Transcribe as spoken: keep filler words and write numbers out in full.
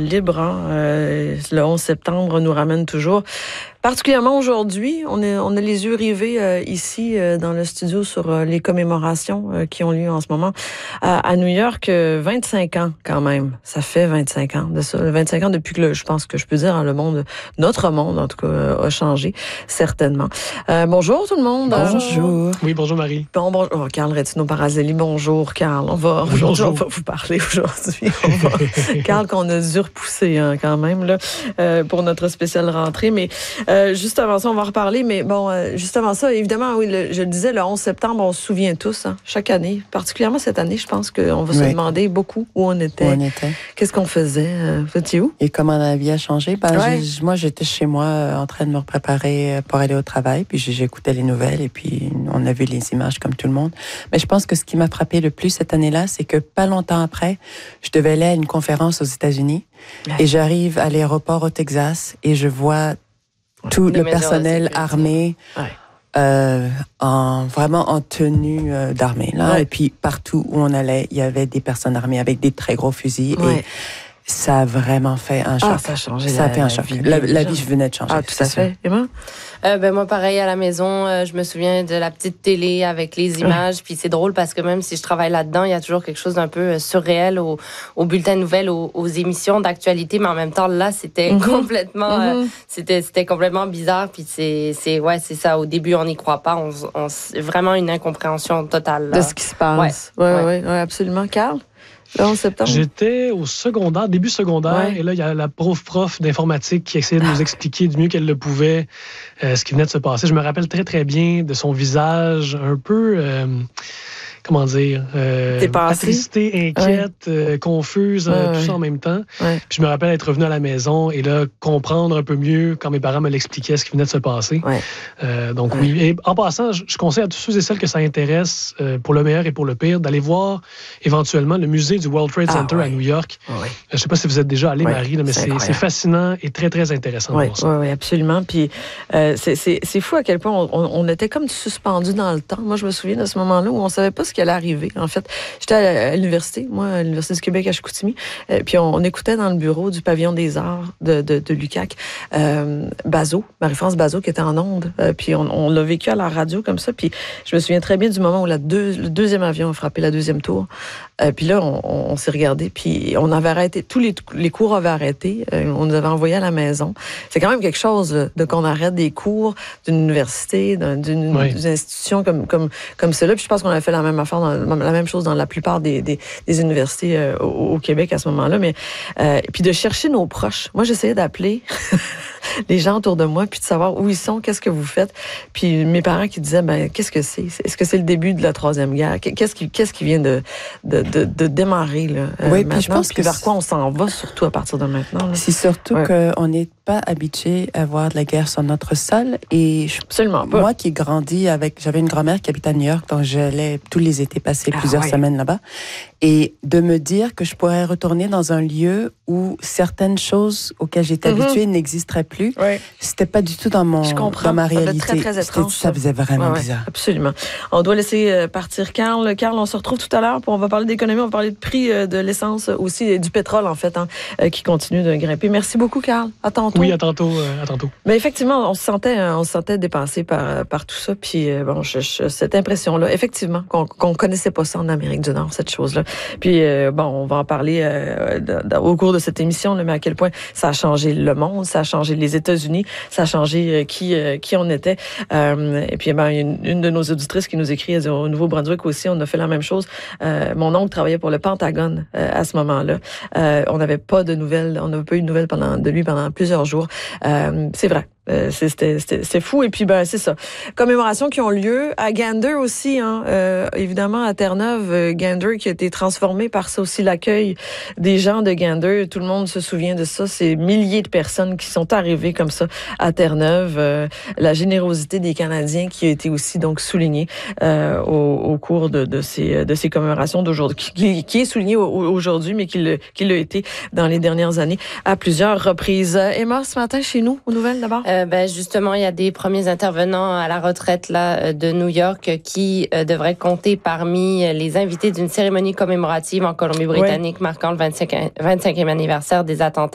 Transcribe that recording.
libre. Hein. Euh, le onze septembre nous ramène toujours. Particulièrement aujourd'hui, on, est, on a les yeux rivés euh, ici euh, dans le studio sur euh, les commémorations euh, qui ont lieu en ce moment à, à New York. Euh, vingt-cinq ans quand même, ça fait vingt-cinq ans de ça. vingt-cinq ans depuis que le, je pense que je peux dire hein, le monde, notre monde en tout cas, euh, a changé certainement. Euh, bonjour tout le monde. Bonjour. Oui, bonjour Marie. Bon, bonjour. Oh, Carl Retino-Parazelli, bonjour Carl. On va, Bonjour. aujourd'hui, on va vous parler aujourd'hui. On va, Carl qu'on a dû repousser hein, quand même là euh, pour notre spéciale rentrée, mais euh, Euh, juste avant ça, on va en reparler, mais bon, euh, juste avant ça, évidemment, oui, le, je le disais, le onze septembre, on se souvient tous, hein, chaque année, particulièrement cette année, je pense qu'on va oui. se demander beaucoup où on était. Où on était. Qu'est-ce qu'on faisait? Euh, vous étiez où? Et comment la vie a changé? Ben, ouais. j'ai, moi, j'étais chez moi euh, en train de me préparer pour aller au travail, puis j'écoutais les nouvelles, et puis on a vu les images comme tout le monde. Mais je pense que ce qui m'a frappé le plus cette année-là, c'est que pas longtemps après, je devais aller à une conférence aux États-Unis, ouais. et j'arrive à l'aéroport au Texas, et je vois tout le personnel armé, ouais. euh, en, vraiment en tenue euh, d'armée. Là. Ouais. Et puis, partout où on allait, il y avait des personnes armées avec des très gros fusils. Ouais. Et ça a vraiment fait un choc. Ah, ça a changé ça la, a fait un la choc. Vie, la, la vie venait de changer. Ah, tout à fait. Emma? Euh, ben, moi, pareil, à la maison, euh, je me souviens de la petite télé avec les images. Ouais. Puis c'est drôle parce que même si je travaille là-dedans, il y a toujours quelque chose d'un peu surréel au, au bulletin de nouvelles, aux, aux émissions d'actualité. Mais en même temps, là, c'était mm-hmm. complètement, mm-hmm. Euh, c'était, c'était complètement bizarre. Puis c'est, c'est, ouais, c'est ça. Au début, on n'y croit pas. On, on, c'est vraiment une incompréhension totale. Là. De ce qui se passe. Oui, ouais, ouais. ouais, ouais, absolument. Carl? Le onze septembre. J'étais au secondaire, début secondaire, ouais. et là, il y a la prof prof d'informatique qui essayait de nous expliquer du mieux qu'elle le pouvait euh, ce qui venait de se passer. Je me rappelle très, très bien de son visage un peu... Euh, comment dire, euh, attristée, inquiète, ouais. euh, confuse, ouais, tout ouais. ça en même temps. Ouais. Puis je me rappelle être revenu à la maison et là, comprendre un peu mieux quand mes parents me l'expliquaient ce qui venait de se passer. Ouais. Euh, donc ouais. oui. Et en passant, je, je conseille à tous ceux et celles que ça intéresse, euh, pour le meilleur et pour le pire, d'aller voir éventuellement le musée du World Trade Center ah, ouais. à New York. Ouais. Je ne sais pas si vous êtes déjà allé, ouais. Marie, là, mais c'est, c'est, c'est fascinant et très, très intéressant ouais. de voir ça. Oui, ouais, absolument. Puis euh, c'est, c'est, c'est fou à quel point on, on, on était comme suspendus dans le temps. Moi, je me souviens de ce moment-là où on ne savait pas ce qui allait arriver. En fait, j'étais à, à l'université, moi, à l'Université du Québec à Chicoutimi, euh, puis on, on écoutait dans le bureau du pavillon des arts de, de, de l'U Q A C euh, Bazot, Marie-France Bazot qui était en onde, euh, puis on, on l'a vécu à la radio comme ça, puis je me souviens très bien du moment où la deux, le deuxième avion a frappé la deuxième tour, euh, puis là, on, on, on s'est regardé, puis on avait arrêté, tous les, les cours avaient arrêté, euh, on nous avait envoyés à la maison. C'est quand même quelque chose de, de qu'on arrête des cours d'une université, d'un, d'une, oui. d'une institution comme, comme, comme cela, puis je pense qu'on avait fait la même affaire, dans, la même chose dans la plupart des, des, des universités euh, au, au Québec à ce moment-là, mais euh, puis de chercher nos proches. Moi, j'essayais d'appeler les gens autour de moi, puis de savoir où ils sont, qu'est-ce que vous faites. Puis mes parents qui disaient, ben qu'est-ce que c'est? Est-ce que c'est le début de la Troisième Guerre? Qu'est-ce qui, qu'est-ce qui vient de, de, de, de démarrer là, euh, oui, puis je pense puis que vers quoi on s'en va, surtout à partir de maintenant? Là. C'est surtout ouais. qu'on n'est pas habitué à voir de la guerre sur notre sol. Et je, Absolument pas. Moi qui ai grandi avec... J'avais une grand-mère qui habitait à New York, donc j'allais tous les étés passer ah, plusieurs ouais. semaines là-bas. Et de me dire que je pourrais retourner dans un lieu où certaines choses auxquelles j'étais mm-hmm. habituée n'existeraient plus, ouais. c'était pas du tout dans, mon, dans ma réalité. Très, très étrange, ça faisait vraiment ouais, ouais. bizarre. Absolument. On doit laisser partir Carl. Carl, on se retrouve tout à l'heure. Pour, on va parler d'économie, on va parler de prix de l'essence aussi, et du pétrole en fait, hein, qui continue de grimper. Merci beaucoup, Carl. À tantôt. Oui, à tantôt. Euh, à tantôt. Mais effectivement, on se sentait, on se sentait dépassé par, par tout ça. Puis bon, je, je, cette impression-là, effectivement, qu'on, qu'on connaissait pas ça en Amérique du Nord, cette chose-là. Puis euh, bon, on va en parler euh, de, de, au cours de cette émission, là, mais à quel point ça a changé le monde, ça a changé les États-Unis, ça a changé euh, qui euh, qui on était. Euh, et puis ben, une, une de nos auditrices qui nous écrit elle dit, au Nouveau-Brunswick aussi, on a fait la même chose. Euh, mon oncle travaillait pour le Pentagone euh, à ce moment-là. Euh, on n'avait pas de nouvelles, on n'avait pas eu de nouvelles pendant de lui pendant plusieurs jours. Euh, c'est vrai. Euh, c'était, c'était, c'était fou. Et puis, ben, c'est ça. Commémorations qui ont lieu à Gander aussi, hein. Euh, évidemment, à Terre-Neuve, euh, Gander qui a été transformé par ça aussi, l'accueil des gens de Gander. Tout le monde se souvient de ça. C'est milliers de personnes qui sont arrivées comme ça à Terre-Neuve. Euh, la générosité des Canadiens qui a été aussi, donc, soulignée, euh, au, au cours de, de ces, de ces commémorations d'aujourd'hui, qui, qui est soulignée aujourd'hui, mais qui, le, qui l'a été dans les dernières années à plusieurs reprises. Emma, ce matin, chez nous, aux nouvelles d'abord? Euh, ben justement, il y a des premiers intervenants à la retraite là de New York qui euh, devraient compter parmi les invités d'une cérémonie commémorative en Colombie-Britannique ouais. marquant le vingt-cinquième anniversaire des attentats